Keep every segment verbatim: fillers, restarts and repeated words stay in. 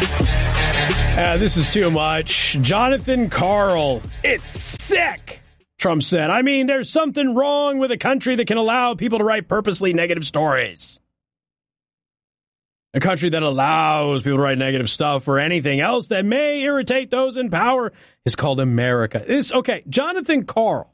Uh, this is too much. Jonathan Karl, it's sick, Trump said. I mean, there's something wrong with a country that can allow people to write purposely negative stories. A country that allows people to write negative stuff or anything else that may irritate those in power is called America. This, okay, Jonathan Karl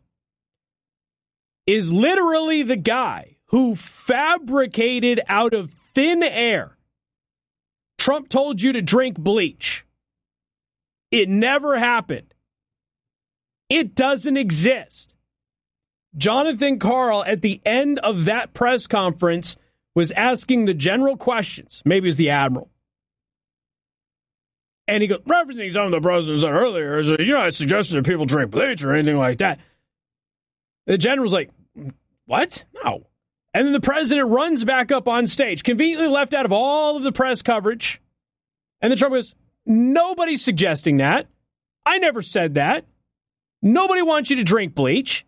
is literally the guy who fabricated out of thin air. Trump told you to drink bleach. It never happened. It doesn't exist. Jonathan Karl, at the end of that press conference, was asking the general questions. Maybe it was the admiral. And he goes, referencing some of the president said earlier, is that you're not suggesting that people drink bleach or anything like that. The general's like, what? No. And then the president runs back up on stage, conveniently left out of all of the press coverage. And then Trump goes, nobody's suggesting that. I never said that. Nobody wants you to drink bleach.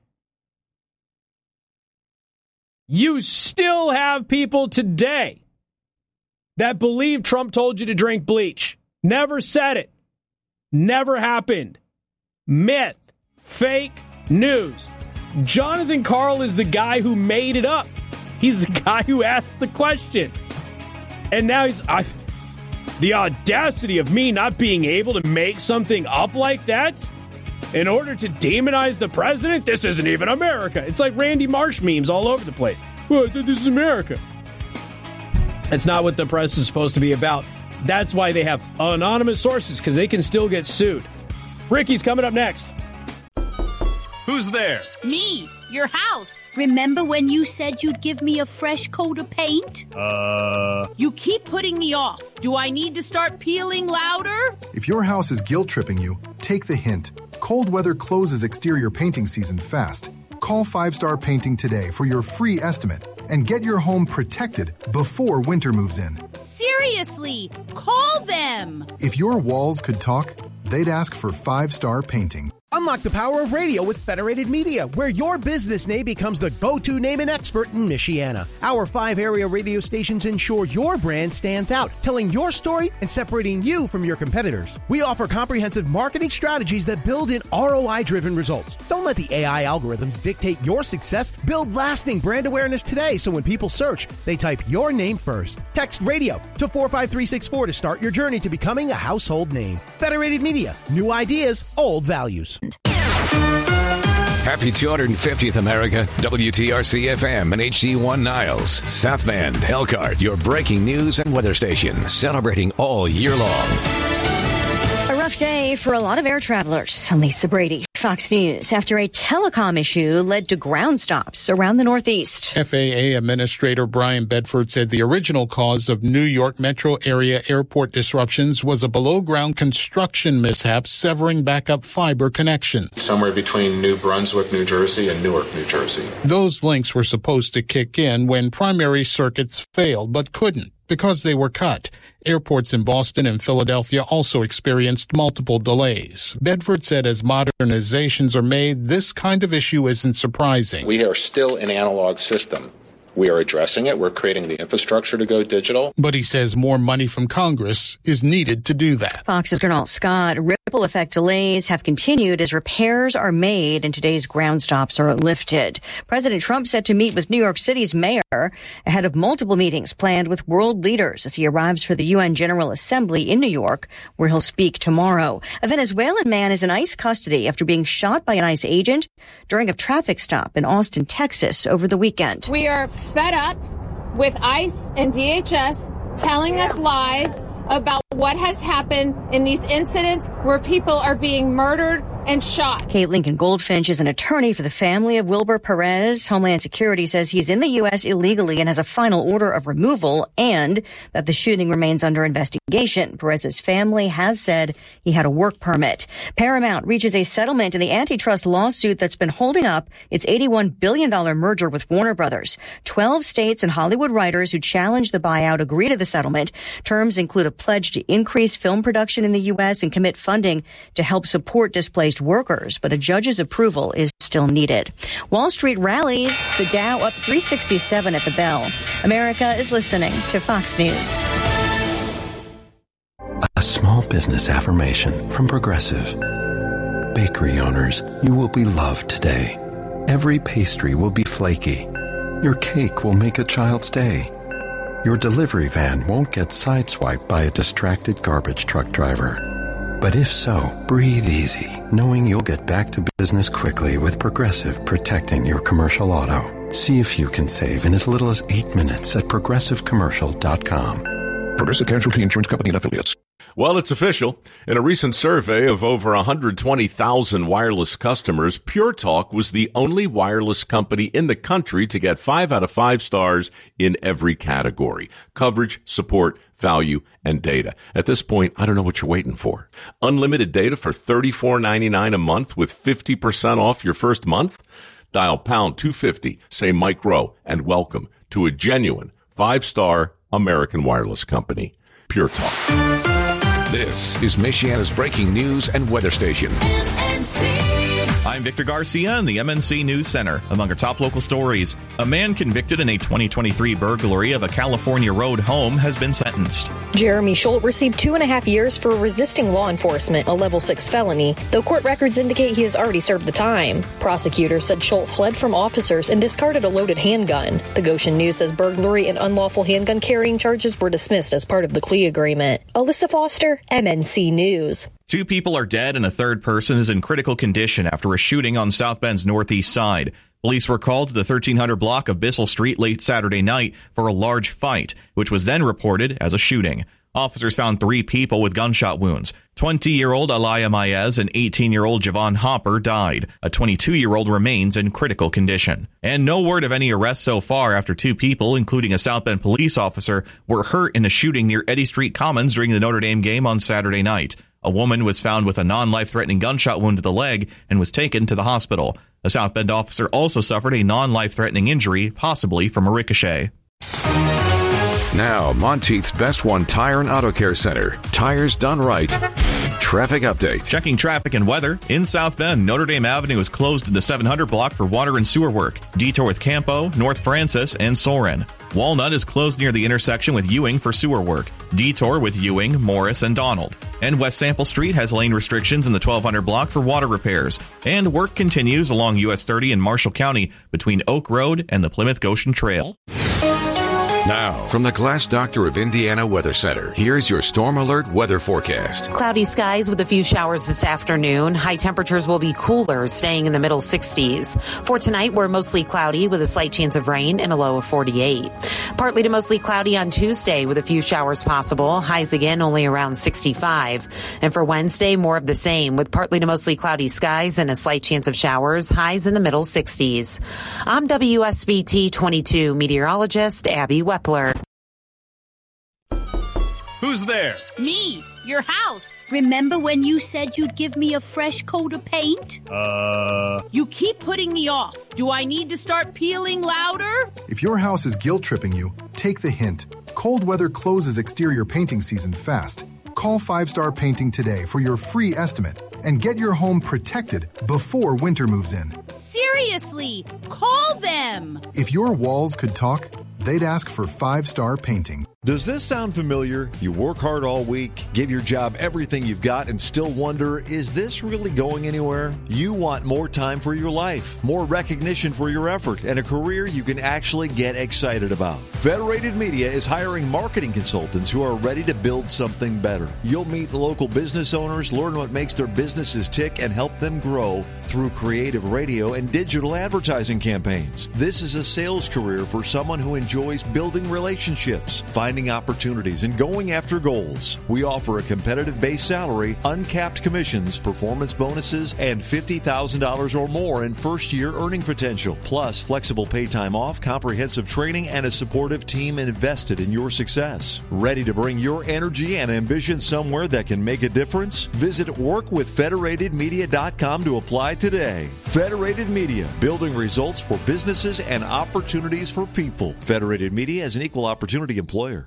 You still have people today that believe Trump told you to drink bleach. Never said it. Never happened. Myth. Fake news. Jonathan Karl is the guy who made it up. He's the guy who asked the question. And now he's... I, the audacity of me not being able to make something up like that in order to demonize the president? This isn't even America. It's like Randy Marsh memes all over the place. Well, I think this is America. That's not what the press is supposed to be about. That's why they have anonymous sources, because they can still get sued. Ricky's coming up next. Who's there? Me, your house. Remember when you said you'd give me a fresh coat of paint? Uh... You keep putting me off. Do I need to start peeling louder? If your house is guilt-tripping you, take the hint. Cold weather closes exterior painting season fast. Call Five Star Painting today for your free estimate and get your home protected before winter moves in. Seriously, call them. If your walls could talk, they'd ask for Five Star Painting. Unlock the power of radio with Federated Media, where your business name becomes the go-to name and expert in Michiana. Our five area radio stations ensure your brand stands out, telling your story and separating you from your competitors. We offer comprehensive marketing strategies that build in R O I-driven results. Don't let the A I algorithms dictate your success. Build lasting brand awareness today so when people search, they type your name first. Text radio to four five three six four to start your journey to becoming a household name. Federated Media, new ideas, old values. Happy two hundred fiftieth America, W T R C F M and H D one Niles, South Bend, Elkhart, your breaking news and weather station, celebrating all year long. A rough day for a lot of air travelers. I'm Lisa Brady, Fox News. After a telecom issue led to ground stops around the Northeast. F A A Administrator Brian Bedford said the original cause of New York metro area airport disruptions was a below-ground construction mishap severing backup fiber connections. Somewhere between New Brunswick, New Jersey and Newark, New Jersey. Those links were supposed to kick in when primary circuits failed, but couldn't because they were cut. Airports in Boston and Philadelphia also experienced multiple delays. Bedford said as modernizations are made, this kind of issue isn't surprising. We are still an analog system. We are addressing it. We're creating the infrastructure to go digital. But he says more money from Congress is needed to do that. Fox's Gernal Scott. Ripple effect delays have continued as repairs are made and today's ground stops are lifted. President Trump set to meet with New York City's mayor ahead of multiple meetings planned with world leaders as he arrives for the U N General Assembly in New York, where he'll speak tomorrow. A Venezuelan man is in ICE custody after being shot by an ICE agent during a traffic stop in Austin, Texas over the weekend. We are fed up with ICE and D H S telling us lies about what has happened in these incidents where people are being murdered and shot. Kate Lincoln Goldfinch is an attorney for the family of Wilbur Perez. Homeland Security says he's in the U S illegally and has a final order of removal and that the shooting remains under investigation. Perez's family has said he had a work permit. Paramount reaches a settlement in the antitrust lawsuit that's been holding up its eighty-one billion dollars merger with Warner Brothers. Twelve states and Hollywood writers who challenged the buyout agree to the settlement. Terms include a pledge to increase film production in the U S and commit funding to help support displaced workers, but a judge's approval is still needed. Wall Street rallies, the Dow up three sixty-seven at the bell. America is listening to Fox News. A A small business affirmation from Progressive. Bakery owners, you will be loved today. Every pastry will be flaky. Your cake will make a child's day. Your delivery van won't get sideswiped by a distracted garbage truck driver. But if so, breathe easy, knowing you'll get back to business quickly with Progressive protecting your commercial auto. See if you can save in as little as eight minutes at progressive commercial dot com. Progressive Casualty Insurance Company and Affiliates. Well, it's official. In a recent survey of over one hundred twenty thousand wireless customers, Pure Talk was the only wireless company in the country to get five out of five stars in every category: coverage, support, value, and data. At this point, I don't know what you're waiting for. Unlimited data for thirty-four ninety-nine a month with fifty percent off your first month? Dial pound two fifty, say Mike Rowe, and welcome to a genuine five-star American wireless company, Pure Talk. This is Michiana's breaking news and weather station. M N C. I'm Victor Garcia in the M N C News Center. Among our top local stories, a man convicted in a twenty twenty-three burglary of a California road home has been sentenced. Jeremy Schultz received two and a half years for resisting law enforcement, a level six felony, though court records indicate he has already served the time. Prosecutors said Schultz fled from officers and discarded a loaded handgun. The Goshen News says burglary and unlawful handgun carrying charges were dismissed as part of the plea agreement. Alyssa Foster, M N C News. Two people are dead and a third person is in critical condition after a shooting on South Bend's northeast side. Police were called to the thirteen hundred block of Bissell Street late Saturday night for a large fight, which was then reported as a shooting. Officers found three people with gunshot wounds. twenty-year-old Alaya Maez and eighteen-year-old Javon Hopper died. A twenty-two-year-old remains in critical condition. And no word of any arrests so far after two people, including a South Bend police officer, were hurt in a shooting near Eddy Street Commons during the Notre Dame game on Saturday night. A woman was found with a non-life-threatening gunshot wound to the leg and was taken to the hospital. A South Bend officer also suffered a non-life-threatening injury, possibly from a ricochet. Now, Monteith's Best One Tire and Auto Care Center. Tires done right. Traffic update. Checking traffic and weather. In South Bend, Notre Dame Avenue is closed in the seven hundred block for water and sewer work. Detour with Campo, North Francis, and Soren. Walnut is closed near the intersection with Ewing for sewer work. Detour with Ewing, Morris, and Donald. And West Sample Street has lane restrictions in the twelve hundred block for water repairs. And work continues along U S thirty in Marshall County between Oak Road and the Plymouth Goshen Trail. Now, from the Glass Doctor of Indiana Weather Center, here's your Storm Alert weather forecast. Cloudy skies with a few showers this afternoon. High temperatures will be cooler, staying in the middle sixties. For tonight, we're mostly cloudy with a slight chance of rain and a low of forty-eight. Partly to mostly cloudy on Tuesday with a few showers possible. Highs again only around sixty-five. And for Wednesday, more of the same with partly to mostly cloudy skies and a slight chance of showers. Highs in the middle sixties. I'm W S B T twenty-two meteorologist Abby Wepler. Who's there? Me, your house. Remember when you said you'd give me a fresh coat of paint? Uh... You keep putting me off. Do I need to start peeling louder? If your house is guilt-tripping you, take the hint. Cold weather closes exterior painting season fast. Call Five Star Painting today for your free estimate and get your home protected before winter moves in. Seriously, call them. If your walls could talk, they'd ask for Five Star Painting. Does this sound familiar? You work hard all week, give your job everything you've got, and still wonder, is this really going anywhere? You want more time for your life, more recognition for your effort, and a career you can actually get excited about. Federated Media is hiring marketing consultants who are ready to build something better. You'll meet local business owners, learn what makes their businesses tick, and help them grow through creative radio and digital advertising campaigns. This is a sales career for someone who enjoys building relationships, finding opportunities, and going after goals. We offer a competitive base salary, uncapped commissions, performance bonuses, and fifty thousand dollars or more in first-year earning potential, plus flexible pay time off, comprehensive training, and a supportive team invested in your success. Ready to bring your energy and ambition somewhere that can make a difference? Visit work with federated media dot com to apply today. Federated Media, building results for businesses and opportunities for people. Federated Media is an equal opportunity employer.